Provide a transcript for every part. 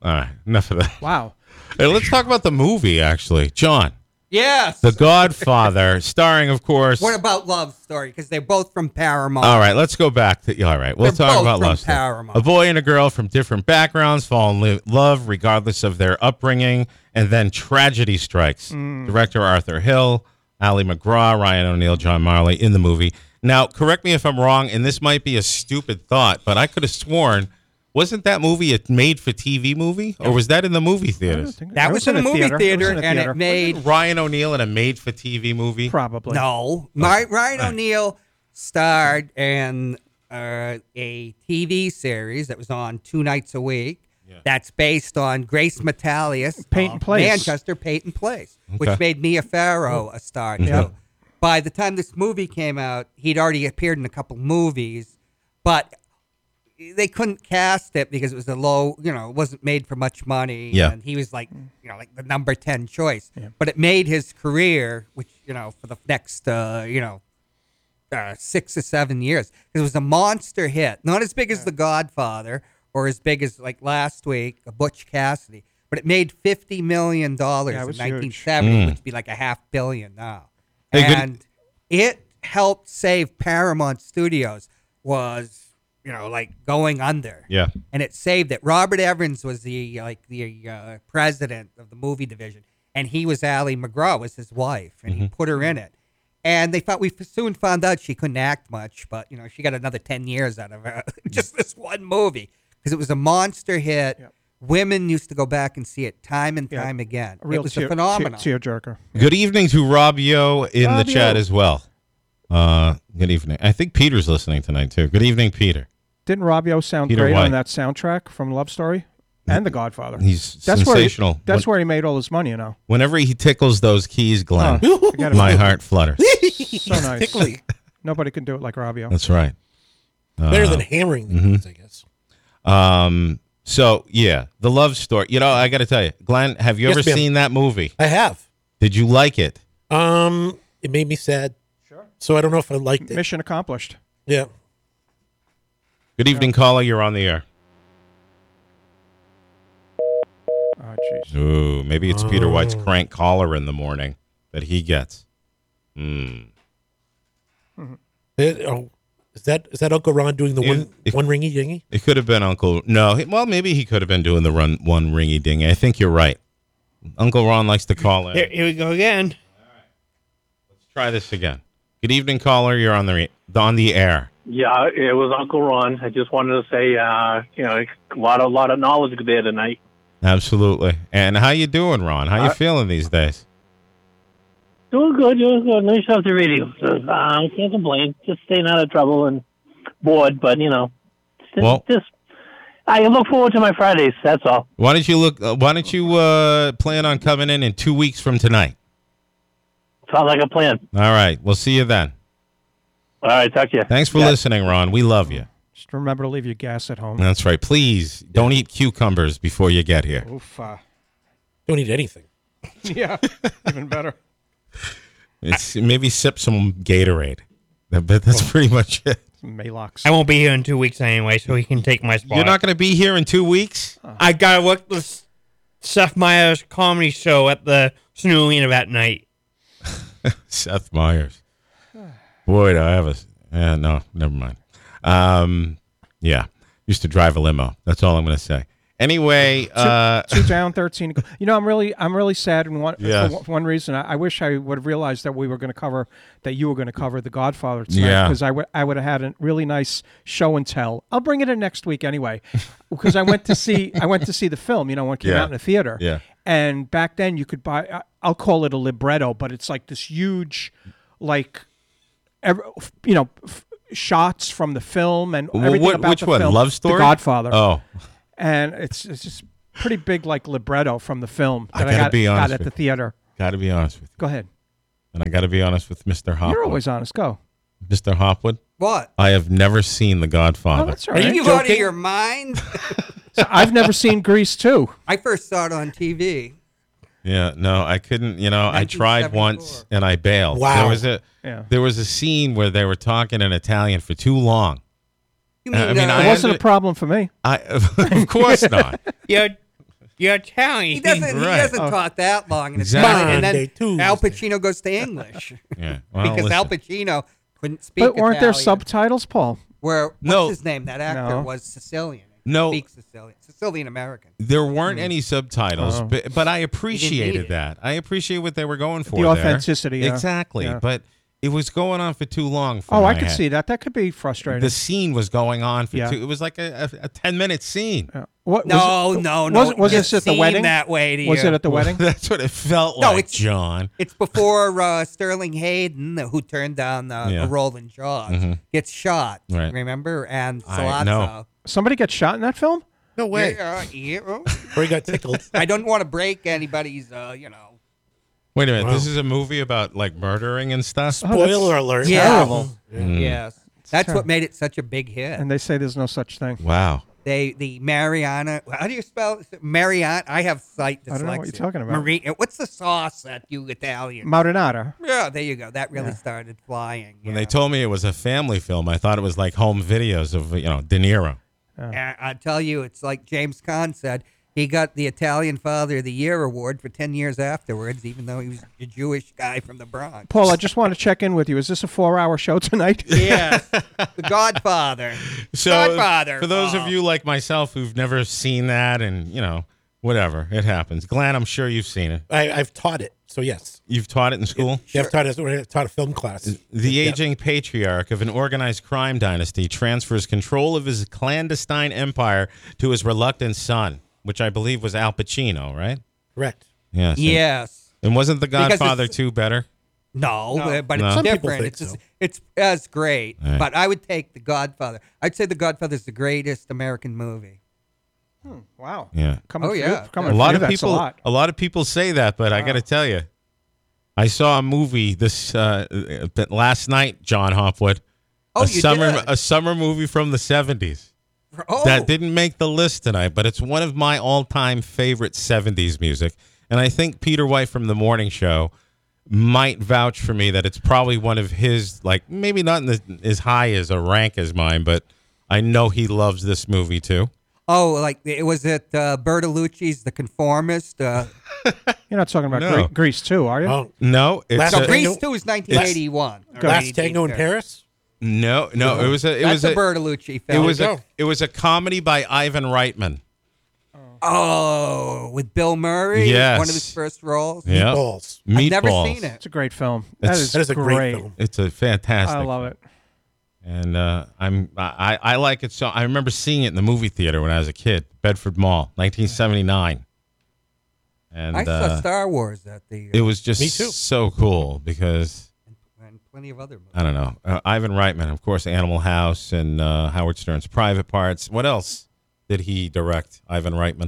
All right, enough of that. Wow. Hey, let's talk about the movie, actually. John, Yes. The Godfather, starring, of course. What about Love Story? Because they're both from Paramount. All right, let's go back to. All right, we'll They're talk both about from Love Story. Paramount. A boy and a girl from different backgrounds fall in love regardless of their upbringing, and then tragedy strikes. Director Arthur Hill, Ali McGraw, Ryan O'Neal, John Marley in the movie. Now, correct me if I'm wrong, and this might be a stupid thought, but I could have sworn, wasn't that movie a made-for-TV movie, or was that in the movie theaters? That was in a movie theater, in a and theater. it made... Ryan O'Neal in a made-for-TV movie? Probably. No. Ryan O'Neal starred in a TV series that was on 2 nights a week. Yeah. That's based on Grace Metalius. Peyton Place. Manchester, Peyton Place, which Okay. made Mia Farrow a star, too. By the time this movie came out, he'd already appeared in a couple movies, but they couldn't cast it because it was a low, it wasn't made for much money. Yeah. And he was like the number 10 choice. Yeah. But it made his career, which, for the next, 6 or 7 years. It was a monster hit. Not as big as The Godfather or as big as, like, last week, Butch Cassidy. But it made $50 million in 1970, which would be like $500 million now. Hey, and it helped save Paramount Studios was, going under. Yeah. And it saved it. Robert Evans was the president of the movie division, and he was Ali McGraw, was his wife, and he put her in it. And we soon found out she couldn't act much, but she got another 10 years out of just this one movie because it was a monster hit. Yep. Women used to go back and see it time and time again. It was a phenomenon. Tearjerker. Good evening to Rob Yo in the chat as well. Good evening. I think Peter's listening tonight too. Good evening, Peter. Didn't Robbio sound Peter great White on that soundtrack from Love Story and The Godfather? He's sensational. That's where he made all his money, Whenever he tickles those keys, Glenn, my heart flutters. So nice. Tickly. Nobody can do it like Robbio. That's right. Better than hammering the keys, I guess. So, yeah, The Love Story. I got to tell you, Glenn, have you ever seen that movie? I have. Did you like it? It made me sad. Sure. So I don't know if I liked it. Mission accomplished. Yeah. Good evening, caller. You're on the air. Oh, jeez. Ooh, maybe it's Peter White's crank caller in the morning that he gets. Is that Uncle Ron doing the one ringy dingy? It could have been Uncle. No, well, maybe he could have been doing the one ringy dingy. I think you're right. Uncle Ron likes to call in. Here we go again. All right, let's try this again. Good evening, caller. You're on the air. Yeah, it was Uncle Ron. I just wanted to say, a lot of knowledge there tonight. Absolutely. And how you doing, Ron? How you feeling these days? Doing good. Nice off the radio. So, I can't complain. Just staying out of trouble and bored, but I look forward to my Fridays. That's all. Why don't you plan on coming in 2 weeks from tonight? Sounds like a plan. All right. We'll see you then. All right. Talk to you. Thanks for listening, Ron. We love you. Just remember to leave your gas at home. That's right. Please don't eat cucumbers before you get here. Oof. Don't eat anything. Yeah, even better. Maybe sip some Gatorade. That's pretty much it. Malox. I won't be here in 2 weeks anyway, so he can take my spot. You're not going to be here in 2 weeks? I got to work the Seth Meyers comedy show at the Snowlina that night. Seth Meyers. Boy, do I have a... Yeah, no, never mind. Yeah, used to drive a limo. That's all I'm going to say. Anyway, two down, 13 to go. I'm really sad for one reason. I wish I would have realized that you were going to cover The Godfather tonight, because I would have had a really nice show and tell. I'll bring it in next week anyway, because I went to see the film. When it came out in the theater. Yeah. And back then you could buy. I'll call it a libretto, but it's like this huge, shots from the film and everything about which the one? film. Love Story? The Godfather. Oh. And it's just pretty big, libretto from the film I that gotta be honest got at the theater. Got to be honest with you. Go ahead. And I got to be honest with Mr. Hopwood. You're always honest. Go. Mr. Hopwood? What? I have never seen The Godfather. Oh, that's all right. Are you out of your mind? So I've never seen Grease 2. I first saw it on TV. Yeah, no, I couldn't. I tried once and I bailed. Wow. There was a scene where they were talking in Italian for too long. You mean, it wasn't a problem for me. Of course not. Yeah, You're Italian. He doesn't. He Right. doesn't talk that long in his Exactly. and then Monday, Tuesday. Al Pacino goes to English Yeah. Well, because Al listen. Pacino couldn't speak. But weren't there Italian. subtitles, Paul? Where what's No. his name? That actor No. was Sicilian. No. Speaks Sicilian American. There weren't any subtitles, Oh. but I need appreciated it. that. I appreciate what they were going for. The there. authenticity, yeah. Exactly. Yeah. But it was going on for too long. For Oh, my I could head. see that. That could be frustrating. The scene was going on for Yeah. two. It was like a 10-minute scene. Yeah. What, No, was it, no, no. Was It this at the seemed wedding? that way to Was you. it at the wedding? That's what it felt No, like, it's- John. It's before Sterling Hayden, who turned down Yeah. a Roland Jaws, Mhm. gets shot. Right. Remember? And I Salazzo. know. Somebody gets shot in that film? No way. Yeah. Or he got tickled. I don't want to break anybody's, Wait a minute. Wow. This is a movie about like murdering and stuff. Spoiler alert. Terrible. Yes. That's terrible. what made it such a big hit. And they say there's no such thing. Wow. The Mariana. How do you spell it? Mariana? I have sight dyslexia. I don't know what you're talking about. What's the sauce that you Italian? Marinara. Yeah, there you go. That really Yeah. started flying. When yeah. they told me it was a family film, I thought it was like home videos of De Niro. And I tell you, it's like James Caan said. He got the Italian Father of the Year award for 10 years afterwards, even though he was a Jewish guy from the Bronx. Paul, I just want to check in with you. Is this a 4-hour show tonight? Yes, The Godfather. So Godfather. for those of Paul. you like myself who've never seen that, and whatever, it happens. Glenn, I'm sure you've seen it. I've taught it. So, yes. You've taught it in school. Yeah, I've taught a film class. The Yeah. aging patriarch of an organized crime dynasty transfers control of his clandestine empire to his reluctant son, which I believe was Al Pacino, right? Correct. Yes. Yes. And wasn't The Because Godfather it's- 2 better? No, but No. it's Some people different. think It's so. it's as great. Right. But I would take The Godfather. I'd say The Godfather is the greatest American movie. Wow. Yeah. Coming Oh, for yeah. you. Coming A for lot you, of that's people. a lot. People say that, but I got to tell you, I saw a movie this last night. John Hopwood, Oh, a you summer did? a summer movie from the 70s Oh, that didn't make the list tonight, but it's one of my all-time favorite 70s music, and I think Peter White from the Morning Show might vouch for me that it's probably one of his, like, maybe not as high as a rank as mine, but I know he loves this movie too. like it was at Bertolucci's The Conformist. You're not talking about No. Grease 2, are you? Oh, No, it's Last No, Tango- Grease 2 is 1981. or Last Tango in 1982. Paris? no. It was a. It That's was a a. Bertolucci It film. was go. it was a comedy by Ivan Reitman. Oh, with Bill Murray. Yes. One of his first roles. Yeah. Balls. I've never Meatballs. seen it. It's a great film. It's- That is a great film. It's a fantastic. I love it. And I like it so. I remember seeing it in the movie theater when I was a kid, Bedford Mall, 1979. And I saw Star Wars at the. it was just Me too. so cool because and plenty of other movies. I don't know, Ivan Reitman, of course, Animal House and Howard Stern's Private Parts. What else did he direct? Ivan Reitman.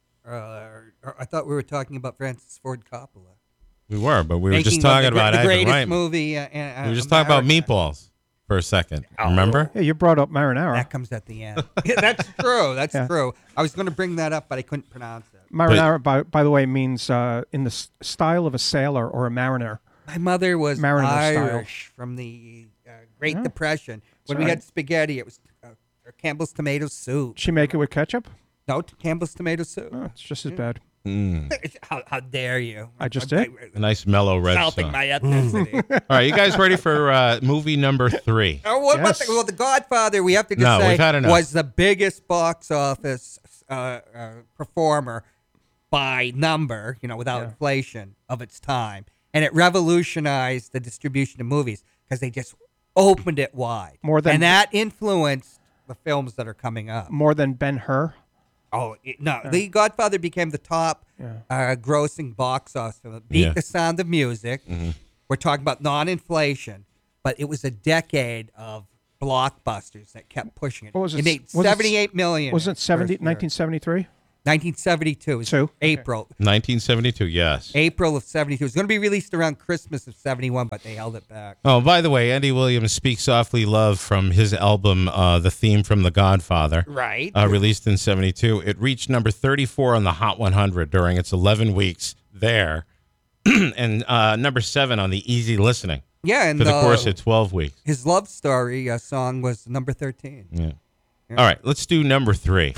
I thought we were talking about Francis Ford Coppola. We were, but we were Making just talking the, about the Ivan greatest Reitman. movie. We were just talking about Meatballs for a second. Remember? Yeah, you brought up Marinara. That comes at the end. Yeah, that's true. That's Yeah. true. I was going to bring that up, but I couldn't pronounce it. Marinara, by the way, means in the style of a sailor or a mariner. My mother was Mariner style. Irish from the Great Depression. When we all had right. spaghetti, it was Campbell's tomato soup. She make it with ketchup? No, Campbell's tomato soup. Oh, it's just as bad. How dare you? I just did. A nice mellow red Insulting sauce. my ethnicity. All right, you guys ready for movie number 3? Oh, what about Yes. The Godfather, we have to just No, say, we've had enough. was the biggest box office performer by number, without inflation, of its time. And it revolutionized the distribution of movies because they just opened it wide. And that influenced the films that are coming up. More than Ben-Hur? Oh, no. The Godfather became the top grossing box office film. It beat The Sound of Music. Mm-hmm. We're talking about non-inflation, but it was a decade of blockbusters that kept pushing it. What was it? It made Was it- $78 million. Was it its first year. 1973? 1972. It was Two? April. 1972, yes. April of 72. It was going to be released around Christmas of 71, but they held it back. Oh, by the way, Andy Williams' Speak Softly Love from his album, The Theme from The Godfather. Right. Released in 72. It reached number 34 on the Hot 100 during its 11 weeks there. And number 7 on the Easy Listening Yeah, and for the course of 12 weeks. his Love Story song was number 13. Yeah. All right, let's do number 3.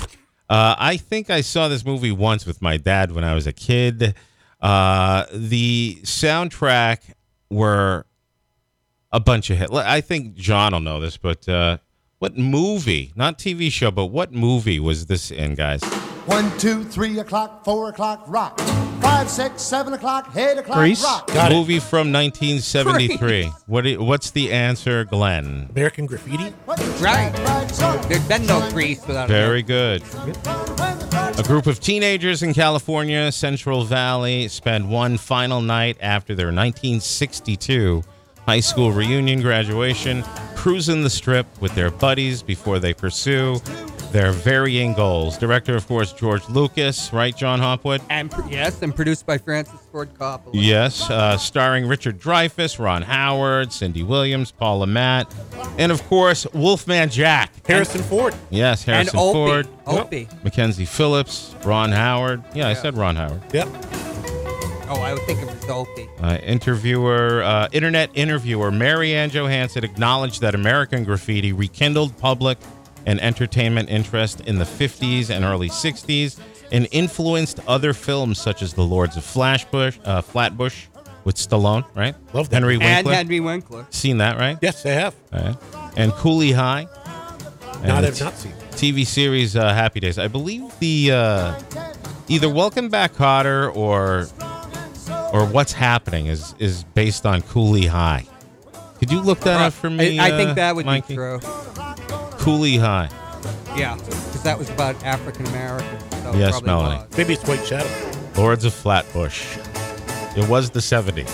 I think I saw this movie once with my dad when I was a kid. The soundtrack were a bunch of hits. I think John will know this, but what movie, not TV show, but what movie was this in, guys? 1, 2, 3 o'clock, 4 o'clock, rock. 5, 6, 7 o'clock, 8 o'clock, Grease? rock. Movie from 1973. What's the answer, Glenn? American Graffiti? Right. There's been no Grease without Very good. A group of teenagers in California, Central Valley, spend one final night after their 1962 high school reunion graduation, cruising the strip with their buddies before they pursue their varying goals. Director, of course, George Lucas, right, John Hopwood? And produced by Francis Ford Coppola. Yes, starring Richard Dreyfuss, Ron Howard, Cindy Williams, Paula Matt, and, of course, Wolfman Jack. Harrison Ford. Yes, Harrison Ford. Opie. Mackenzie Phillips, Ron Howard. Yeah, I said Ron Howard. Yep. Oh, I would think of it as Opie. Internet interviewer Marianne Johansson acknowledged that American Graffiti rekindled public and entertainment interest in the 50s and early 60s and influenced other films such as The Lords of Flatbush with Stallone, right? Love that. Henry Winkler. And Henry Winkler. Seen that, right? Yes, I have. Right. And Coolie High. And I've not seen. TV series Happy Days. I believe the either Welcome Back Kotter or What's Happening is based on Coolie High. Could you look that up for me? I think that would Mikey? be true. Coolie High. Yeah, because that was about African Americans. So Yes, Melanie. was. Maybe it's White Shadow. Lords of Flatbush. It was the 70s.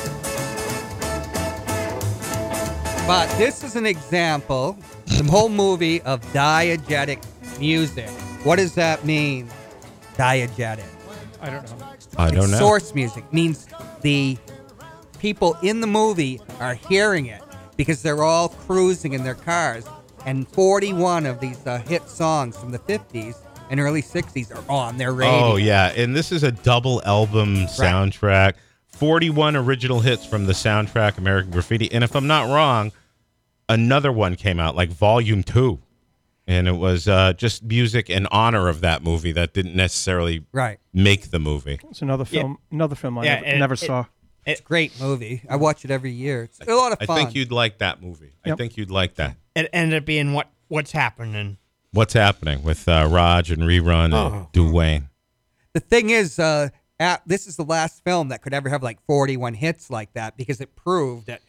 But this is an example, the whole movie, of diegetic music. What does that mean, diegetic? I don't know. I don't know. Source music means the people in the movie are hearing it because they're all cruising in their cars. And 41 of these hit songs from the 50s and early 60s are on their radio. Oh, yeah. And this is a double album soundtrack. 41 original hits from the soundtrack, American Graffiti. And if I'm not wrong, another one came out, like Volume 2. And it was just music in honor of that movie that didn't necessarily make the movie. It's another film. Another film I never saw. It's a great movie. I watch it every year. It's a lot of fun. I think you'd like that movie. Yep. I think you'd like that. It ended up being what's happening. What's happening with Raj and Rerun and Dwayne? The thing is, this is the last film that could ever have like 41 hits like that because it proved that,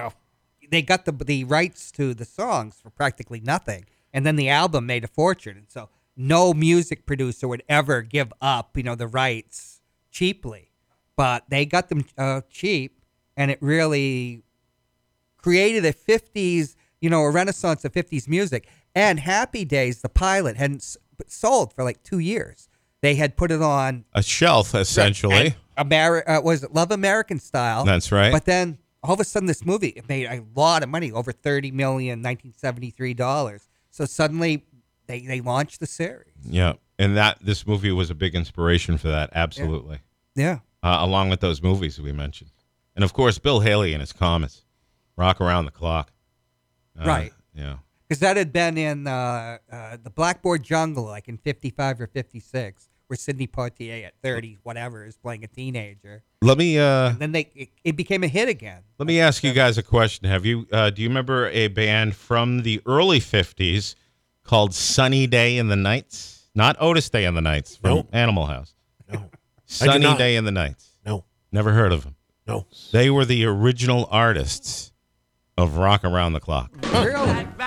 they got the rights to the songs for practically nothing. And then the album made a fortune. And so no music producer would ever give up, the rights cheaply. But they got them cheap, and it really created a 50s, a renaissance of 50s music. And Happy Days, the pilot, hadn't sold for like 2 years. They had put it on a shelf, essentially. Was it Love American Style? That's right. But then all of a sudden, this movie, it made a lot of money, over $30 million, $1973. So suddenly, they launched the series. Yeah, and this movie was a big inspiration for that. Absolutely. Yeah. Along with those movies we mentioned, and of course, Bill Haley and his Comets, Rock Around the Clock. Right. Yeah. Because that had been in the Blackboard Jungle, like in 55 or 56, where Sidney Poitier at 30, whatever, is playing a teenager. Let me. And then it became a hit again. Let me ask you guys a question. Have you? Do you remember a band from the early 50s called Sunny Day in the Nights? Not Otis Day in the Nights from Animal House. No. Sunny Day in the Nights. No. Never heard of them. No. They were the original artists of Rock Around the Clock. Really?